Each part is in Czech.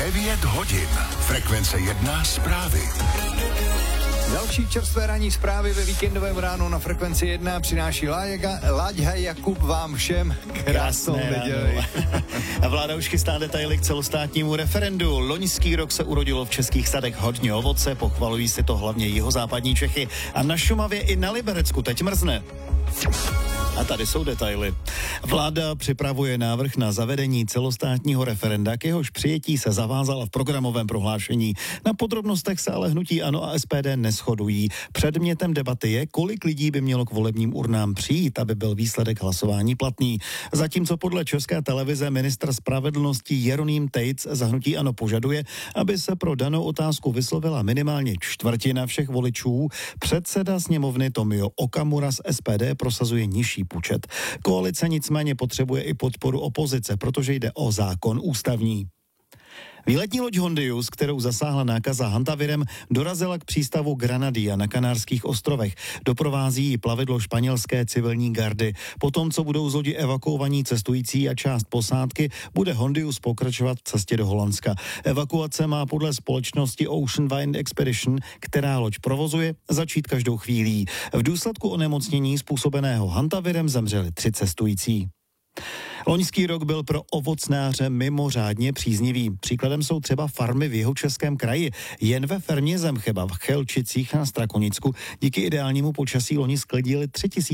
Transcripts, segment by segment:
9 hodin. Frekvence 1 zprávy. Další čerstvé ranní zprávy ve víkendovém ránu na Frekvenci 1 přináší Láďa Jakub vám všem krásnou neděli. A vláda už chystá detaily k celostátnímu referendu. Loňský rok se urodilo v českých sadech hodně ovoce, pochvalují si to hlavně jihozápadní Čechy. A na Šumavě i na Liberecku teď mrzne. A tady jsou detaily. Vláda připravuje návrh na zavedení celostátního referenda, k jehož přijetí se zavázala v programovém prohlášení. Na podrobnostech se ale hnutí ANO a SPD neshodují. Předmětem debaty je, kolik lidí by mělo k volebním urnám přijít, aby byl výsledek hlasování platný. Zatímco podle České televize ministr spravedlnosti Jeroným Tejc za hnutí ANO požaduje, aby se pro danou otázku vyslovila minimálně čtvrtina všech voličů, předseda sněmovny Tomio Okamura z SPD prosazuje nižší počet. Koalice nicméně potřebuje i podporu opozice, protože jde o zákon ústavní. Výletní loď Hondius, kterou zasáhla nákaza hantavirem, dorazila k přístavu Granadia na Kanárských ostrovech. Doprovází ji plavidlo španělské civilní gardy. Potom, co budou z lodi evakuovaní cestující a část posádky, bude Hondius pokračovat v cestě do Holandska. Evakuace má podle společnosti Ocean Wind Expedition, která loď provozuje, začít každou chvílí. V důsledku onemocnění způsobeného hantavirem zemřeli 3 cestující. Loňský rok byl pro ovocnáře mimořádně příznivý. Příkladem jsou třeba farmy v Jihočeském kraji. Jen ve farmě Zemcheba v Chelčicích na Strakonicku díky ideálnímu počasí loni sklidili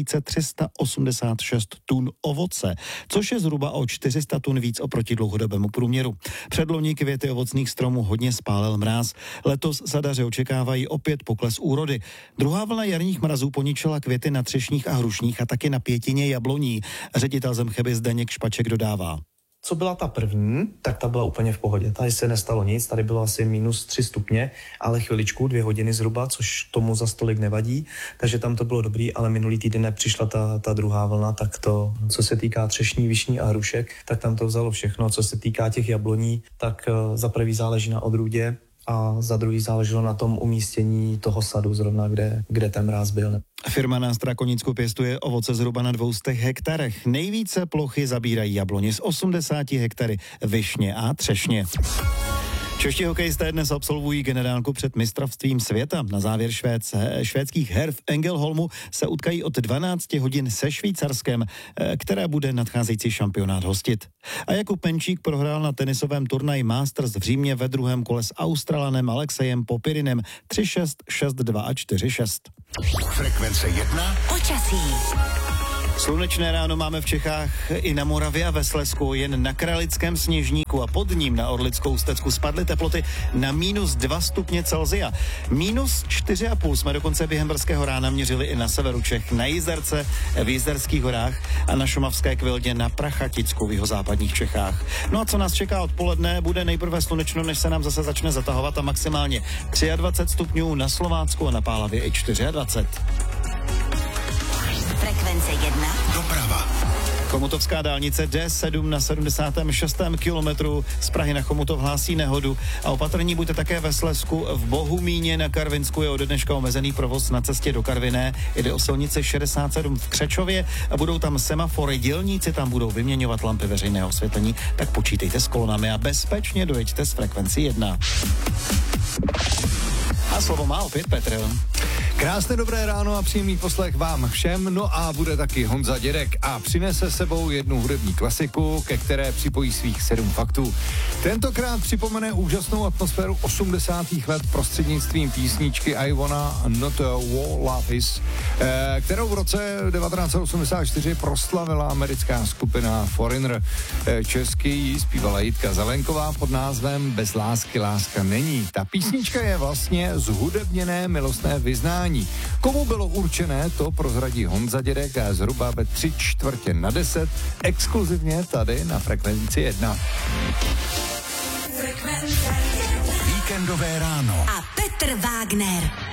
3386 tun ovoce, což je zhruba o 400 tun víc oproti dlouhodobému průměru. Předloni květy ovocných stromů hodně spálil mráz. Letos sadaři očekávají opět pokles úrody. Druhá vlna jarních mrazů poničila květy na třešních a hrušních a taky na pětině jabloní. Ředitel Zemcheby Zdeněk Špaček dodává. Co byla ta první, tak ta byla úplně v pohodě. Tady se nestalo nic, tady bylo asi -3 stupně, ale chviličku, 2 hodiny zhruba, což tomu za stolik nevadí, takže tam to bylo dobrý, ale minulý týden nepřišla ta druhá vlna, tak to, co se týká třešní, višní a hrušek, tak tam to vzalo všechno. Co se týká těch jabloní, tak za prvý záleží na odrůdě a za druhý záleželo na tom umístění toho sadu zrovna, kde ten mráz byl. Firma na Strakonicku pěstuje ovoce zhruba na 200 hektarech. Nejvíce plochy zabírají jabloně z 80 hektary, višně a třešně. Čeští hokejisté dnes absolvují generálku před mistrovstvím světa. Na závěr švédských her v Ängelholmu se utkají od 12 hodin se Švýcarskem, které bude nadcházející šampionát hostit. A Jakub Menčík prohrál na tenisovém turnaji Masters v Římě ve druhém kole s Australanem Alexejem Popirinem 3-6, 6-2 a 4-6. Frekvence 1. Počasí. Slunečné ráno máme v Čechách i na Moravě a ve Slezsku, jen na Kralickém Sněžníku a pod ním na Orlickou stezku spadly teploty na -2 stupně Celsia. -4,5 jsme dokonce během brzkého rána měřili i na severu Čech, na Jizerce, v Jizerských horách a na Šumavské Kvildě na Prachaticku v jihozápadních Čechách. No a co nás čeká odpoledne, bude nejprve slunečno, než se nám zase začne zatahovat a maximálně 23 stupňů na Slovácku a na Pálavě i 24. Frekvence 1. Doprava. Chomutovská dálnice D7 na 76. kilometru z Prahy na Chomutov hlásí nehodu a opatrní buďte také ve Slezsku. V Bohumíně na Karvinsku je ode dneška omezený provoz na cestě do Karviné. Jde o silnici 67 v Křečově a budou tam semafory. Dělníci tam budou vyměňovat lampy veřejného osvětlení, tak počítejte s kolonami a bezpečně dojeďte z Frekvenci 1. A slovo má opět Petr. Krásné dobré ráno a příjemný poslech vám všem, no a bude taky Honza Dědek a přinese sebou jednu hudební klasiku, ke které připojí svých 7 faktů. Tentokrát připomene úžasnou atmosféru 80. let prostřednictvím písničky I Wanna Not What Love Is, kterou v roce 1984 proslavila americká skupina Foreigner. Česky ji zpívala Jitka Zelenková pod názvem Bez lásky láska není. Ta písnička je vlastně zhudebněné milostné vyznání. Komu bylo určené, to prozradí Honza Dědek a zhruba ve 9:45 exkluzivně tady na Frekvenci 1. Víkendové ráno. A Petr Vágner.